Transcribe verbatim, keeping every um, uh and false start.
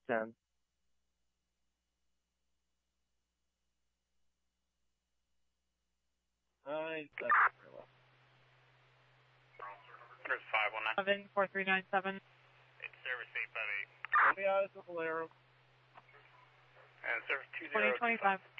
ten. Alright, that's very well. There's five one nine. seven four three nine seven. It's service eight five eight. Copy eyes with Valero. And service two zero. twenty twenty-five.